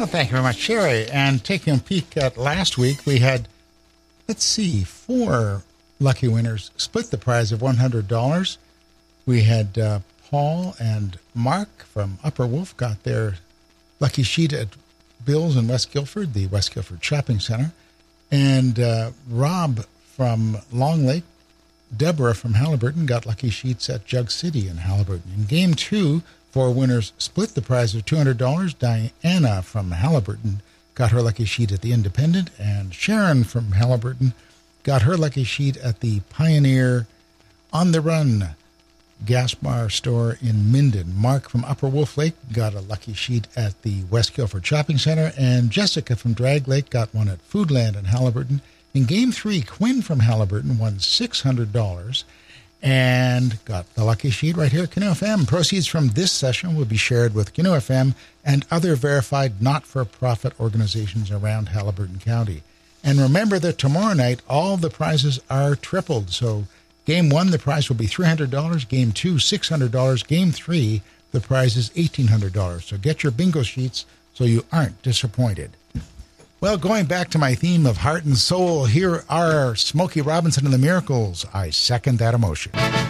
Well, thank you very much, Sherry. And taking a peek at last week, we had, 4 lucky winners split the prize of $100. We had Paul and Mark from Upper Wolf got their lucky sheet at Bill's in West Guilford, the West Guilford Shopping Center. And Rob from Long Lake, Deborah from Halliburton got lucky sheets at Jug City in Halliburton. In Game 2, 4 winners split the prize of $200. Diana from Halliburton got her lucky sheet at the Independent, and Sharon from Halliburton got her lucky sheet at the Pioneer On the Run gas bar store in Minden. Mark from Upper Wolf Lake got a lucky sheet at the West Guilford Shopping Center, and Jessica from Drag Lake got one at Foodland in Halliburton. In Game 3, Quinn from Halliburton won $600 and got the lucky sheet right here at Canoe FM. Proceeds from this session will be shared with Canoe FM and other verified not-for-profit organizations around Halliburton County. And remember that tomorrow night, all the prizes are tripled. So Game 1, the prize will be $300. Game 2, $600. Game 3, the prize is $1,800. So get your bingo sheets so you aren't disappointed. Well, going back to my theme of heart and soul, here are Smokey Robinson and the Miracles. I second that emotion.